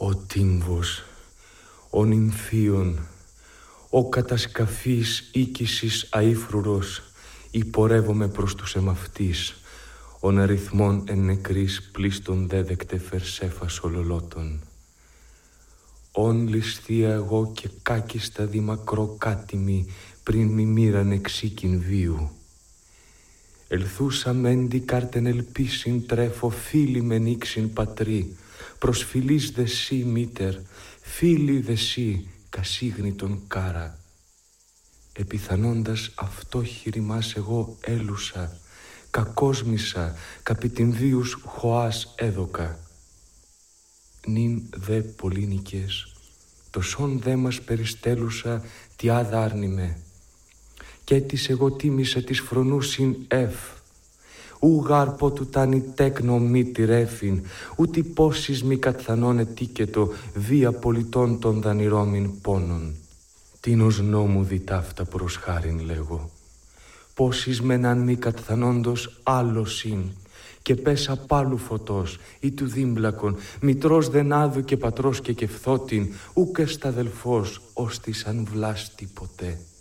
Ο τύμβος, ο νυμφίων, ο κατασκαφής οίκησης αήφρουρος, υπορεύομαι προς τους εμαυτής, ον αριθμόν εν νεκρής πλήστον δέδεκτε φερσέφας ολολότων. Ον ληστεία εγώ και κάκιστα δημακρό κάτιμη, πριν μη μοίραν εξήκην βίου. Ελθούσα μέντι κάρτεν ελπίσιν τρέφω, φίλοι μεν ήξιν πατρί, προσφυλής δε σύ μήτερ, φίλοι δε σύ κασίγνητον κάρα. Επιθανώντας αυτό χειριμάς εγώ έλουσα, κακόσμησα, καπιτινδίους χωάς έδωκα. Νυν δε πολύνικες, τοσόν δε μας περιστέλουσα τι άδαρνημε. Κι έτης εγώ τίμησα της φρονούσιν εφ, ου γάρ πότου τάνι τέκνο μη τη ρέφην, ούτι πόσις μη κατθανών ετίκετο βία πολιτών των δανειρώμην πόνων. Τίνος νόμου διτάφτα προς χάριν λέγω, πόσις μεναν μη κατθανόντος άλλος ειν, και πέσα πάλου φωτός ή του δίμπλακον, μητρός δεν άδου και πατρός και κεφθότην, ούκ εσταδελφός ως της αν βλάστη ποτέ.